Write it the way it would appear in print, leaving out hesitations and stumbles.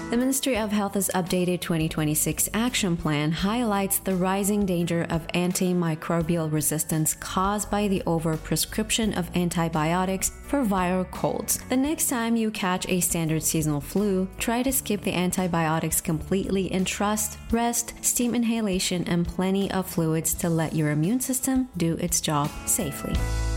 The Ministry of Health's updated 2026 action plan highlights the rising danger of antimicrobial resistance caused by the overprescription of antibiotics for viral colds. The next time you catch a standard seasonal flu, try to skip the antibiotics completely and trust rest, steam inhalation, and plenty of fluids to let your immune system do its job safely.